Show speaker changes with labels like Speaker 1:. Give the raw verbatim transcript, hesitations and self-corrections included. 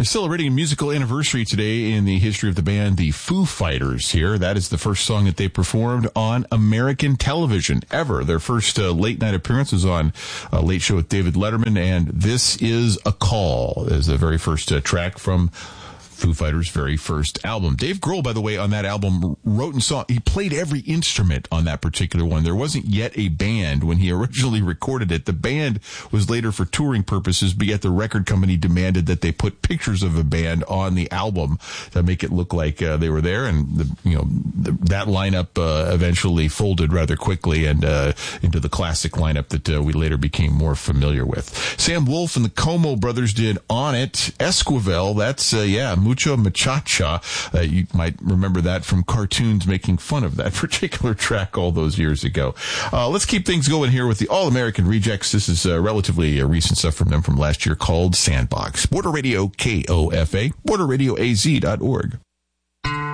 Speaker 1: They're celebrating a musical anniversary today in the history of the band, the Foo Fighters here. That is the first song that they performed on American television ever. Their first uh, late-night appearance was on a Late Show with David Letterman, and This Is a Call is the very first uh, track from Foo Fighters' very first album. Dave Grohl, by the way, on that album wrote and saw, he played every instrument on that particular one. There wasn't yet a band when he originally recorded it. The band was later for touring purposes, but yet the record company demanded that they put pictures of a band on the album to make it look like uh, they were there. And, the, you know, the, that lineup uh, eventually folded rather quickly and uh, into the classic lineup that uh, we later became more familiar with. Sam Wolf and the Como brothers did On It. Esquivel, that's, uh, yeah, Mucho Muchacha. Uh, you might remember that from cartoons making fun of that particular track all those years ago. Uh, let's keep things going here with the All-American Rejects. This is uh, relatively uh, recent stuff from them from last year called Sandbox. Border Radio K O F A, border radio A Z dot org.